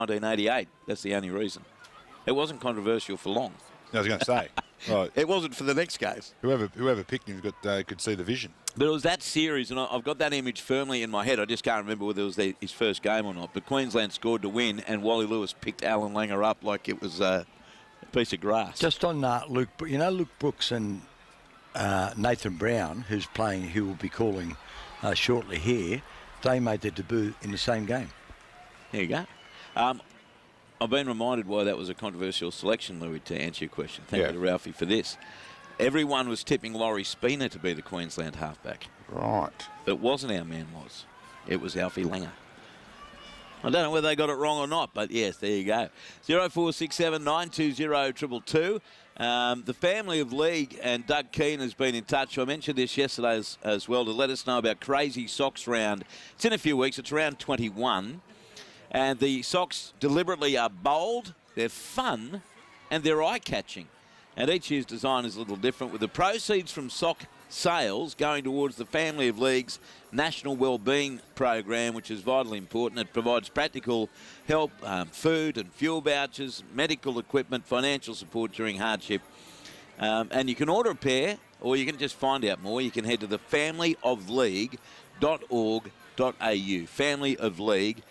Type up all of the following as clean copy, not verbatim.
1988. That's the only reason. It wasn't controversial for long. I was going to say. Right. It wasn't for the next case. Whoever picked him could see the vision. But it was that series, and I've got that image firmly in my head. I just can't remember whether it was his first game or not. But Queensland scored to win, and Wally Lewis picked Alan Langer up like it was a piece of grass. Just on Luke, Luke Brooks and Nathan Brown, who will be calling shortly here, they made their debut in the same game. There you go. I've been reminded why that was a controversial selection, Louis, to answer your question. Thank you to Ralphie for this. Everyone was tipping Laurie Spina to be the Queensland halfback. Right. But it wasn't our man was. It was Alfie Langer. I don't know whether they got it wrong or not, but yes, there you go. 0467 920 222. The family of League and Doug Keane has been in touch. I mentioned this yesterday as well to let us know about Crazy Socks Round. It's in a few weeks. It's round 21. And the socks deliberately are bold, they're fun, and they're eye-catching. And each year's design is a little different, with the proceeds from sock sales going towards the Family of League's National Wellbeing Program, which is vitally important. It provides practical help, food and fuel vouchers, medical equipment, financial support during hardship. And you can order a pair, or you can just find out more. You can head to the familyofleague.org.au. Familyofleague.org.au.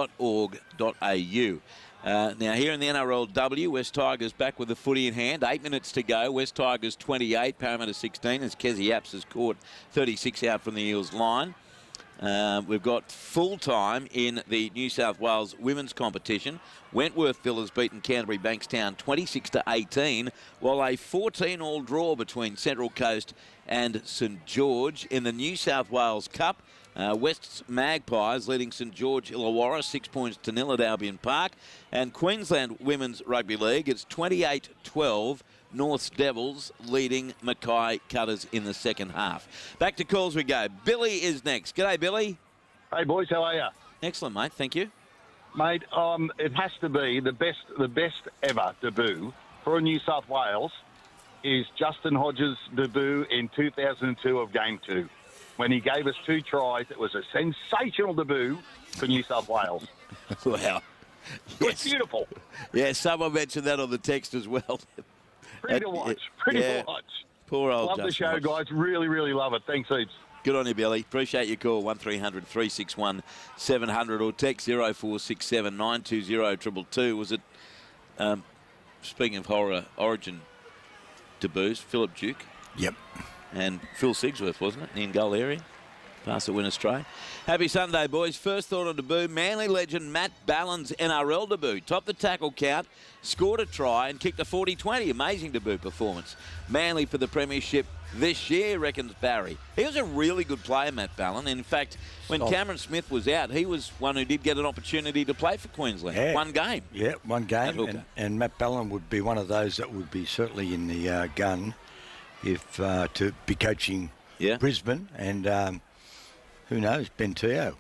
Now, here in the NRLW, West Tigers back with the footy in hand. 8 minutes to go. West Tigers 28, Parramatta 16, as Kezi Apps has caught 36 out from the Eels line. We've got full time in the New South Wales women's competition. Wentworthville has beaten Canterbury Bankstown 26-18, while a 14-all draw between Central Coast and St George. In the New South Wales Cup, West's Magpies leading St George Illawarra 6 points to 0 at Albion Park. And Queensland Women's Rugby League, it's 28-12. North's Devils leading Mackay Cutters in the second half. Back to calls we go. Billy is next. G'day, Billy. Hey, boys. How are you? Excellent, mate. Thank you. Mate, it has to be the best ever debut for New South Wales is Justin Hodges' debut in 2002 of Game 2. When he gave us 2 tries, it was a sensational debut for New South Wales. Wow. It was beautiful. Yeah, someone mentioned that on the text as well. Pretty to watch. Pretty to watch. Poor old Love Justin the show, Hodges. guys. Really, really love it. Thanks heaps. Good on you, Billy. Appreciate your call. 1300 361 700 or text 0467 920 222. Was it, speaking of horror origin debuts, Philip Duke? Yep. And Phil Sigsworth, wasn't it? In goal area. Pass the winner's tray. Happy Sunday, boys. First thought on debut, Manly legend Matt Ballin's NRL debut. Topped the tackle count, scored a try and kicked a 40-20. Amazing debut performance. Manly for the premiership this year, reckons Barry. He was a really good player, Matt Ballin. In fact, when Cameron Smith was out, he was one who did get an opportunity to play for Queensland. Yeah. One game. Yeah, one game. And Matt Ballin would be one of those that would be certainly in the gun if to be coaching Brisbane. And who knows, Ben Teo.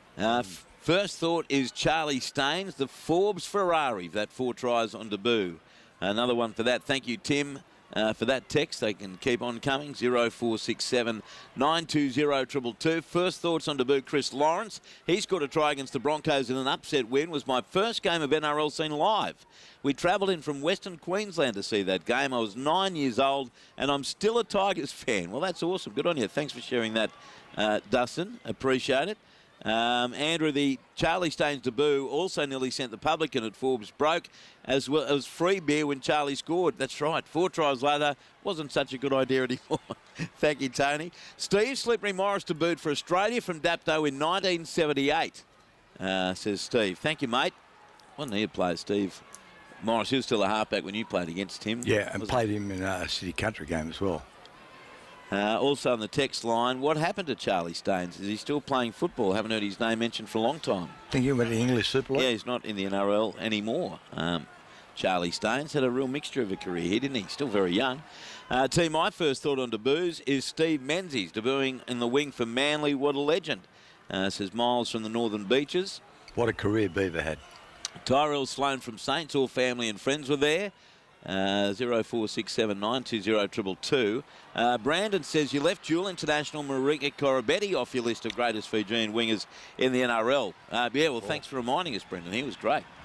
First thought is Charlie Staines, the Forbes Ferrari, that 4 tries on debut. Another one for that. Thank you, Tim, for that text. They can keep on coming. 0467 920 222. First thoughts on debut, Chris Lawrence. He scored a try against the Broncos in an upset win. Was my first game of NRL seen live. We travelled in from Western Queensland to see that game. I was 9 years old, and I'm still a Tigers fan. Well, that's awesome. Good on you. Thanks for sharing that, Dustin. Appreciate it. Andrew, the Charlie Staines debut also nearly sent the publican at Forbes broke, as well as free beer when Charlie scored. That's right. 4 tries later, wasn't such a good idea anymore. Thank you, Tony. Steve Slippery Morris debuted for Australia from Dapto in 1978, says Steve. Thank you, mate. Wasn't he a player, Steve Morris? He was still a halfback when you played against him. Yeah, and played him in a city country game as well. Also on the text line, what happened to Charlie Staines? Is he still playing football? Haven't heard his name mentioned for a long time. Think he went to English Super League? Yeah, he's not in the NRL anymore. Charlie Staines had a real mixture of a career here, didn't he? Still very young. Team, my first thought on debuts is Steve Menzies, debuting in the wing for Manly. What a legend, says Miles from the Northern Beaches. What a career Beaver had. Tyrell Sloan from Saints, all family and friends were there. 0467 920 222. Brandon says you left dual international Marika Korobetti off your list of greatest Fijian wingers in the NRL. Well, thanks for reminding us, Brendan. He was great.